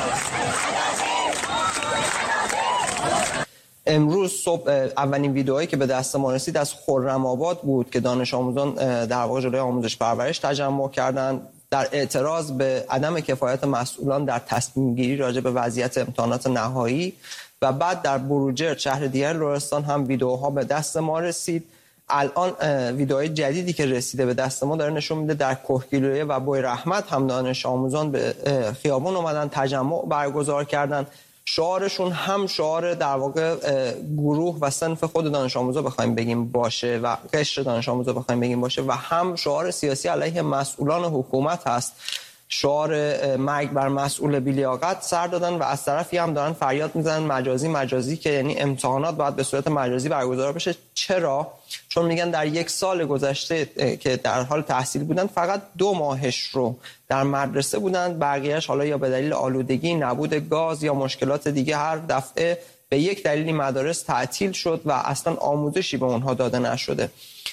امروز صبح اولین ویدئویی که به دست ما رسید از خرم‌آباد بود که دانش آموزان در واقع جلوی آموزش پرورش تجمع کردند در اعتراض به عدم کفایت مسئولان در تصمیم گیری راجع به وضعیت امتحانات نهایی. و بعد در بروجرد شهر دیگر لرستان هم ویدئوها به دست ما رسید. الان ویدئوی جدیدی که رسیده به دست ما داره نشون میده در کهگیلویه و بوی رحمت هم دانش آموزان به خیابان اومدن، تجمع برگزار کردن. شعارشون هم شعار در واقع گروه و صنف خود دانش آموزا بخوایم بگیم باشه و قشر دانش آموزا بخوایم بگیم باشه و هم شعار سیاسی علیه مسئولان حکومت هست. شعار مرگ بر مسئول بی‌لیاقت سر دادن و از طرفی هم دارن فریاد میزنن مجازی که یعنی امتحانات باید به صورت مجازی برگزار بشه. چرا؟ چون میگن در یک سال گذشته که در حال تحصیل بودن فقط 2 ماهش رو در مدرسه بودن، بقیه‌اش حالا یا به دلیل آلودگی، نبود گاز یا مشکلات دیگه هر دفعه به یک دلیلی مدارس تعطیل شد و اصلا آموزشی به اونها داده نشده.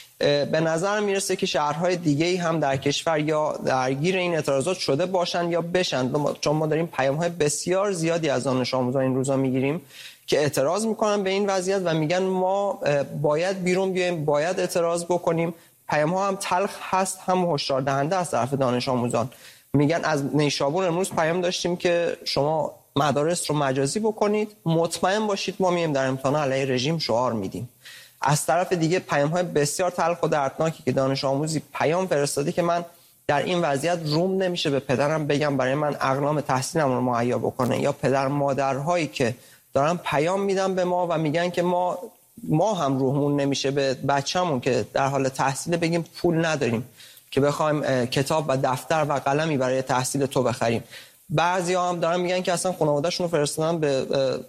به نظر میرسه که شهرهای دیگه‌ای هم در کشور یا درگیر این اعتراضات شده باشن یا بشن، چون ما داریم پیام‌های بسیار زیادی از دانش آموزان این روزا میگیریم که اعتراض میکنن به این وضعیت و میگن ما باید بیرون بیایم، باید اعتراض بکنیم. پیام‌ها هم تلخ هست هم هشدار دهنده از طرف دانش آموزان. میگن از نیشابور امروز پیام داشتیم که شما مدارس رو مجازی بکنید، مطمئن باشید ما میایم در امتحان علیه رژیم شعار میدیم. از طرف دیگه پیام‌های بسیار تلخ و دردناکی که دانش آموزی پیام فرستاده که من در این وضعیت روم نمیشه به پدرم بگم برای من اقلام تحصیلم رو مهیا بکنه، یا پدر مادرهایی که دارن پیام میدن به ما و میگن که ما هم روحمون نمیشه به بچه‌مون که در حال تحصیل بگیم پول نداریم که بخوایم کتاب و دفتر و قلمی برای تحصیل تو بخریم. بعضی‌ها هم دارن میگن که اصلا خانواده‌شون رو فرستادن به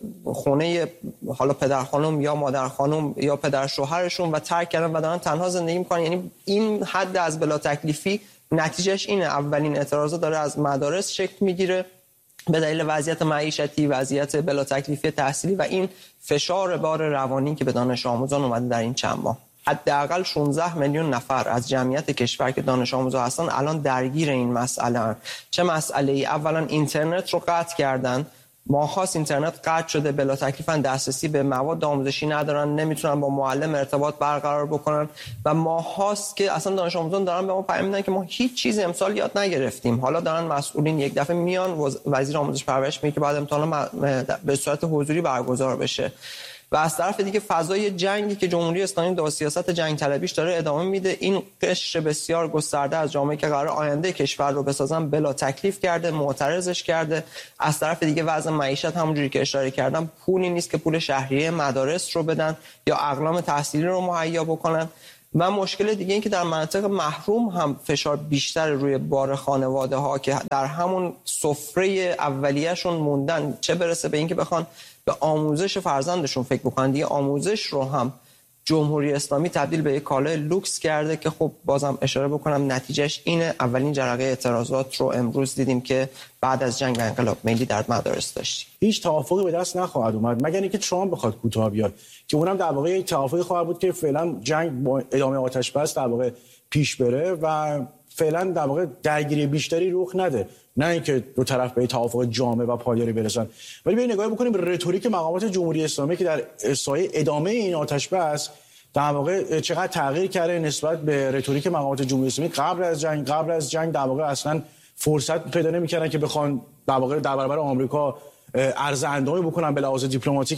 خونه حالا پدر خانم یا مادر خانم یا پدر شوهرشون و ترک کردن و دارن تنها زندگی میکنن. یعنی این حد از بلا تکلیفی نتیجهش اینه. اولین اعتراضات داره از مدارس شکل میگیره به دلیل وضعیت معیشتی، وضعیت بلا تکلیفی تحصیلی و این فشار بار روانی که به دانش آموزان اومده در این چند ماه. حداقل 16 میلیون نفر از جمعیت کشور که دانش آموزا هستن الان درگیر این مسئله. چه مسئله‌ای؟ اولا اینترنت رو قطع کردن. ماهاست اینترنت قطع شده، بلا تکلیفاً دسترسی به مواد آموزشی ندارن، نمیتونن با معلم ارتباط برقرار بکنن و ماهاست که اصلا دانش آموزان دارن به ما پیام میدن که ما هیچ چیز امسال یاد نگرفتیم. حالا دارن مسئولین یک دفعه میان، وزیر آموزش پرورش میگه که بعد امتحان به صورت حضوری برگزار بشه. و از طرف دیگه فضای جنگی که جمهوری اسلامی با سیاست جنگ طلبیش داره ادامه میده، این قشر بسیار گسترده از جامعه که قرار آینده کشور رو بسازن بلا تکلیف کرده، معترضش کرده. از طرف دیگه وضع معیشت همونجوری که اشاره کردم پولی نیست که پول شهریه مدارس رو بدن یا اقلام تحصیلی رو مهیا بکنن. و مشکل دیگه این که در مناطق محروم هم فشار بیشتر روی بار خانواده ها که در همون سفره اولیه‌شون موندن، چه برسه به این که بخوان به آموزش فرزندشون فکر بکنن. دیگه آموزش رو هم جمهوری اسلامی تبدیل به یک کالای لوکس کرده که خب بازم اشاره بکنم نتیجهش اینه. اولین جرقه اعتراضات رو امروز دیدیم که بعد از جنگ و انقلاب ملی در مدارس داشتیم. هیچ توافقی به دست نخواهد اومد مگر اینکه ترامپ بخواد کوتاه بیاد که اونم در واقع یک توافقی خواهد بود که فعلا جنگ با ادامه آتش بس در واقع پیش بره و فعلا در واقع درگیری بیشتری رخ نده، نه اینکه دو طرف به توافق جامع و پایداری برسن. ولی بیاین نگاه بکنیم به رتوریک مقامات جمهوری اسلامی که در سایه ادامه این آتش بس در واقع چقدر تغییر کرده نسبت به رتوریک مقامات جمهوری اسلامی قبل از جنگ در واقع اصلا فرصت پیدا نمی‌کردن که بخوان در واقع در برابر آمریکا عرض اندامی بکنن به لحاظ دیپلماتیک.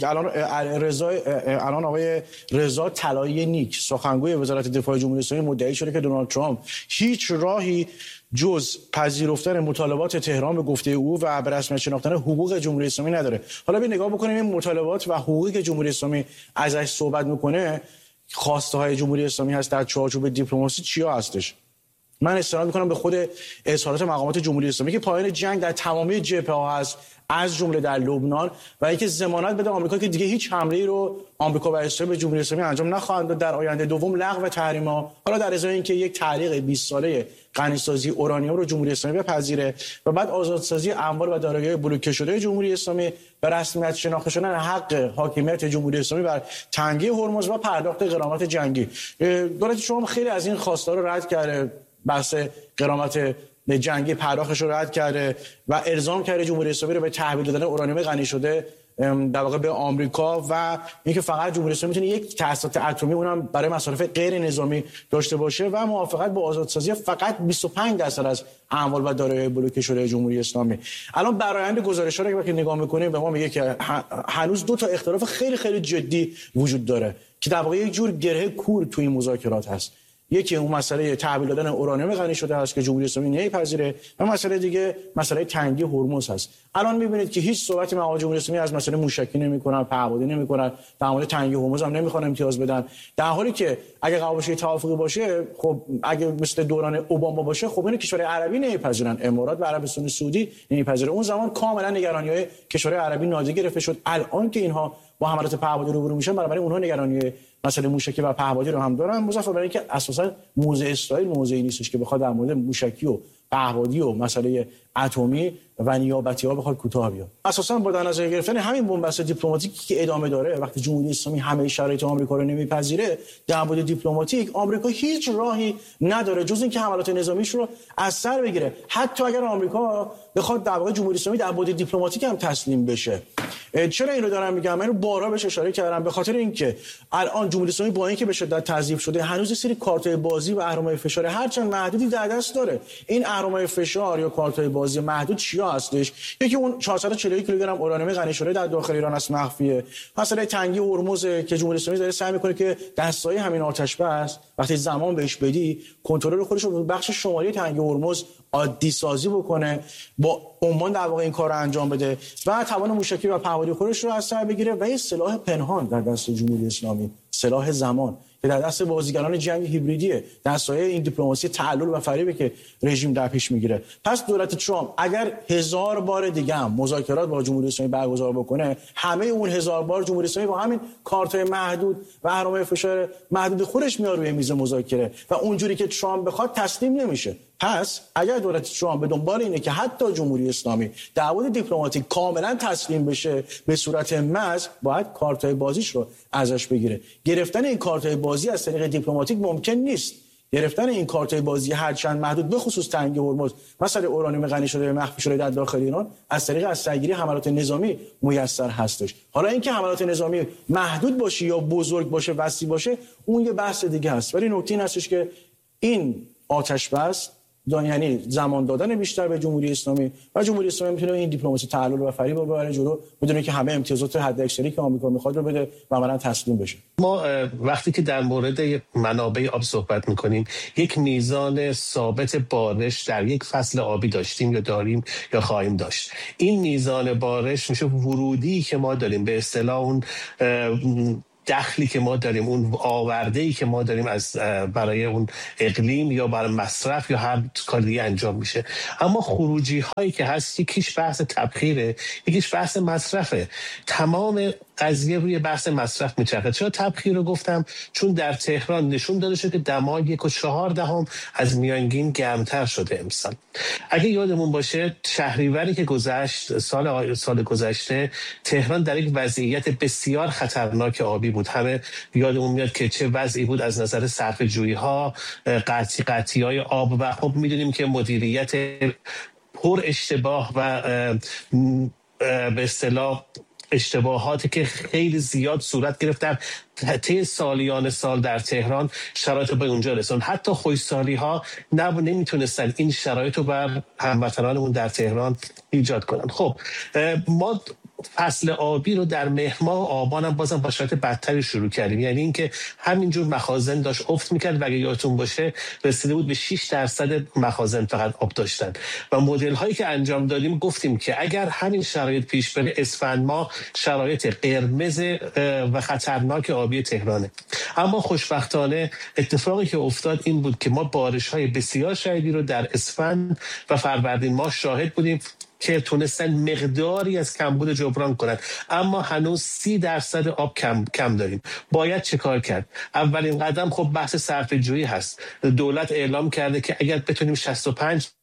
الان آقای رضا طلایی نیک سخنگوی وزارت دفاع جمهوری اسلامی مدعی شده که دونالد ترامپ هیچ راهی جز پذیرفتن مطالبات تهران به گفته او و به رسمیت شناختن حقوق جمهوری اسلامی نداره. حالا ببین نگاه بکنیم این مطالبات و حقوقی که جمهوری اسلامی ازش صحبت میکنه، خواسته های جمهوری اسلامی هست در چارچوب دیپلماسی چیا هستش. من استناد میکنم به خود اظهارات مقامات جمهوری اسلامی که پایان جنگ در تمامی جبهه‌ها هست، از جمله در لبنان، و اینکه ضمانت بده آمریکا که دیگه هیچ حمله‌ای رو آمریکا و اسرائیل به جمهوری اسلامی انجام نخواهند داد در آینده. دوم لغو تحریم‌ها، حالا در ازای اینکه یک تعلیق 20 ساله غنیسازی اورانیوم رو جمهوری اسلامی بپذیره و بعد آزادسازی اموال و دارایی‌های بلوکه شده جمهوری اسلامی به رسمیت شناخته شدن حق حاکمیت جمهوری اسلامی بر تنگه هرمز و پرداخت غرامت جنگی. دولت شما خیلی از این خواست‌ها رو رد کرده، بحث غرامت جنگی پرداختش رو رد کرده و الزام کرده جمهوری اسلامی رو به تحویل دادن اورانیوم غنی شده در واقع به آمریکا و اینکه فقط جمهوری اسلامی میتونه یک تأسیسات اتمی اونم برای مصارف غیر نظامی داشته باشه و موافقت با آزادسازی فقط 25% از اموال و دارایی‌های بلوکه شده جمهوری اسلامی. الان برآیند گزارش‌ها رو که نگاه می‌کنیم به ما میگه که هنوز دو تا اختلاف خیلی خیلی جدی وجود داره که در واقع یک جور گره کور توی این مذاکرات هست. یکی اون مسئله تحویل دادن اورانیوم غنی شده است که جمهوری اسلامی نمیپذیره و مسئله دیگه مسئله تنگی هرمز هست. الان میبینید که هیچ صحبتی مع جمهوری اسلامی از مسئله موشکی نمیکنن، پهپادی نمیکنن، در مورد تنگی هرمز هم نمیخوان امتیاز بدن، در حالی که اگه قرار باشه توافقی باشه، خب اگه مثل دوران اوباما باشه، خب این کشورهای عربی نمیپذیرن، امارات و عربستان سعودی نمیپذیره. اون زمان کاملا نگرانی‌های کشورهای عربی نادیده گرفته شد. الان که اینها با حملات پهپادی روبرو میشن، برای اونها نگرانی مسئله موشکی و پهپادی رو هم دارن، مضافه بر اینکه اساسا موضع اسرائیل موضعی نیستش که بخواد در مورد موشکی و پهپادی و مسئله اتمی و نیابتی‌ها بخواد کوتاه بیاد. اساسا با در نظر گرفتن همین بنبست دیپلماتیکی که ادامه داره، وقتی جمهوری اسلامی همه شرایط آمریکا رو نمیپذیره، در مورد دیپلماتیک آمریکا هیچ راهی نداره جز اینکه حملات نظامیش رو از سر بگیره. حتی اگر آمریکا بخواد در واقع جمهوری اسلامی در مورد دیپلماتیک هم تسلیم بشه. چرا این رو دارم میگم؟ من رو بارها بهش اشاره کردم، به خاطر اینکه الان جمهوری اسلامی با اینکه به شدت تضعیف شده، هنوز یه سری کارت‌های بازی و اهرم‌های فشار هرچند محدودی در دست داره. این اهرم‌های فشار یا کارت‌های بازی محدود چیا هستش؟ یکی اون 441 کیلوگرم اورانیوم غنی شده در داخل ایران است، مخفیه. مسئله تنگی هرمز که جمهوری اسلامی داره سعی می‌کنه که دستای همین آتش بس وقتی زمان بهش بدی، کنترل خودش رو بخش شمالی تنگی هرمز عادی سازی بکنه، با عنوان در واقع این کار رو انجام بده و توان موشکی و پهپادی خودش رو از سر بگیره و این سلاح پنهان در دست جمهوری اسلامی، سلاح زمان که در دست بازیگران جنگ هیبریدیه، در سایه این دیپلماسی تعلل و فریبی که رژیم در پیش میگیره. پس دولت ترامپ اگر 1000 بار دیگه هم مذاکرات با جمهوری اسلامی برگزار بکنه، همه اون 1000 بار جمهوری اسلامی با همین کارت‌های محدود و اهرم‌های فشار محدود خودش میاد روی میز مذاکره و اونجوری که ترامپ بخواد تسلیم نمیشه. پس اگر دولت ترامپ به دنبال اینه که حتی جمهوری اسلامی در مورد دیپلماتیک کاملا تسلیم بشه به صورت محض، باید کارت‌های بازیش رو ازش بگیره. گرفتن این کارت‌های بازی از طریق دیپلماتیک ممکن نیست. گرفتن این کارت‌های بازی هرچند محدود، به خصوص تنگی هرمز، مسئله اورانیوم غنی شده مخفی شده در داخل ایران، از طریق از سرگیری حملات نظامی میسر هستش. حالا اینکه حملات نظامی محدود باشه یا بزرگ باشه، وسیع باشه، اون یه بحث دیگه است. ولی نکته این هستش که این آتش بس یعنی زمان دادن بیشتر به جمهوری اسلامی و جمهوری اسلامی میتونه این دیپلماسی تعلل و فریب رو ببره جلو، بدون که همه امتیازات حداکثری که آمریکا میخواد رو بده و عملاً تسلیم بشه. ما وقتی که در مورد منابع آب صحبت میکنیم، یک میزان ثابت بارش در یک فصل آبی داشتیم یا داریم یا خواهیم داشت. این میزان بارش میشه ورودی که ما داریم، به اصطلاح اون دخلی که ما داریم، اون آورده‌ای که ما داریم از برای اون اقلیم یا برای مصرف یا هر کار دیگه انجام میشه. اما خروجی هایی که هست، یکیش بحث تبخیره، یکیش بحث مصرفه. تمام قضیه روی بحث مصرف میچرخه. چرا تبخیر رو گفتم؟ چون در تهران نشون داده شده که دمای 1.4 از میانگین گرمتر شده امسال. اگه یادمون باشه شهریوری که گذشت، سال گذشته، تهران در یک وضعیت بسیار خطرناک آبی بود. همه یادمون میاد که چه وضعی بود از نظر صرفه‌جویی ها، قطعی های آب و خب میدونیم که مدیریت پر اشتباه و به اصطلاح اشتباهاتی که خیلی زیاد صورت گرفت در طی سالیان سال در تهران، شرایط به اونجا رسون. حتی خوشسالی ها نمیتونستن این شرایط رو بر هموطنانمون در تهران ایجاد کنن. خب ما فصل آبی رو در مهر ماه آبان هم بازم با شرایط بدتری شروع کردیم، یعنی اینکه همینجور مخازن داشت افت میکرد و اگه یادتون باشه رسیده بود به 6% مخازن فقط آب داشتن و مدل هایی که انجام دادیم گفتیم که اگر همین شرایط پیش بره، اسفند ماه شرایط قرمز و خطرناک آبی تهرانه. اما خوشبختانه اتفاقی که افتاد این بود که ما بارش های بسیار شدیدی رو در اسفند و فروردین ماه شاهد بودیم که تونستن مقداری از کمبود جبران کنند، اما هنوز 30% آب کم داریم. باید چه کار کرد؟ اولین قدم خب بحث صرفه‌جویی هست. دولت اعلام کرده که اگر بتونیم 65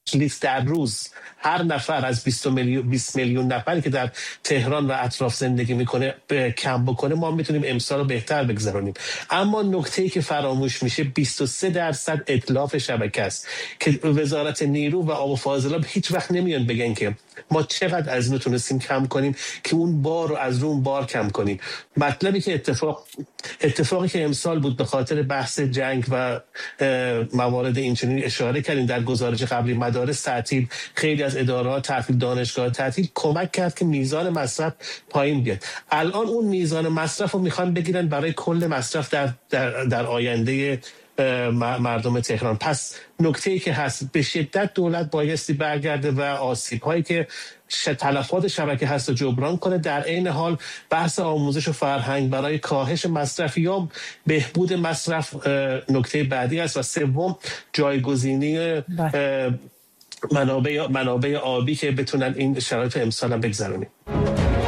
لیتر در روز هر نفر از 20 میلیون نفری که در تهران و اطراف زندگی میکنه کم بکنه، ما میتونیم امسال رو بهتر بگذرونیم. اما نکته‌ای که فراموش میشه 23% اتلاف شبکه است که وزارت نیرو و آب و فاضلاب هیچ وقت نمیان بگن که ما چقدر از اینو تونستیم کم کنیم که اون بار رو از اون بار کم کنیم. مطلبی که اتفاقی که امسال بود به خاطر بحث جنگ و موارد اینچنین اشاره کردیم در گزارش قبلی، مدارس تعطیل، خیلی از ادارات تعطیل، دانشگاه تعطیل، کمک کرد که میزان مصرف پایین بیاد. الان اون میزان مصرف رو میخوان بگیرن برای کل مصرف در آینده مردم تهران. پس نکته‌ای که هست به شدت دولت بایستی برگرده و آسیب‌هایی که تلفات شبکه هست رو جبران کنه. در عین حال بحث آموزش و فرهنگ برای کاهش مصرف یا بهبود مصرف نکته بعدی است. و سوم جایگزینی منابع آبی که بتونن این شرایط امسال هم بگذرونیم.